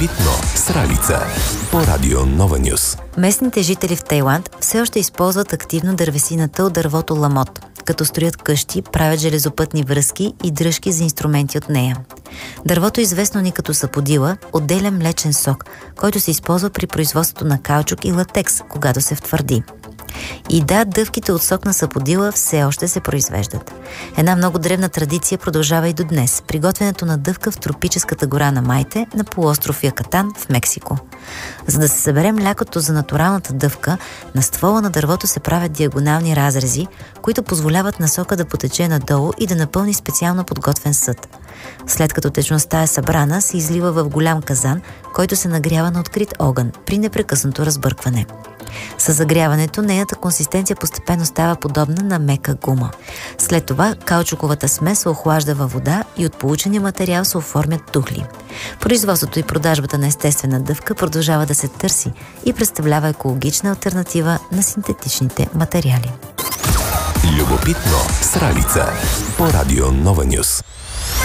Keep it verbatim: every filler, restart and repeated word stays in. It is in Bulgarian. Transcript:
Питно с Ралица по Радио Нова Нюс. Местните жители в Тайланд все още използват активно дървесината от дървото ламот, като строят къщи, правят железопътни връзки и дръжки за инструменти от нея. Дървото, известно ни като саподила, отделя млечен сок, който се използва при производството на каучук и латекс, когато се втвърди. И да, дъвките от сок на саподила все още се произвеждат. Една много древна традиция продължава и до днес – приготвянето на дъвка в тропическата гора на Майте на полуостров Юкатан в Мексико. За да се събере млякото за натуралната дъвка, на ствола на дървото се правят диагонални разрези, които позволяват на сока да потече надолу и да напълни специално подготвен съд. След като течността е събрана, се излива в голям казан, който се нагрява на открит огън при непрекъснато разбъркване. С загряването нейната консистенция постепенно става подобна на мека гума. След това каучуковата смес се охлажда във вода и от получения материал се оформят тухли. Производството и продажбата на естествена дъвка продължава да се търси и представлява екологична алтернатива на синтетичните материали. Любопитно с Ралица по Радио Нова Нюс.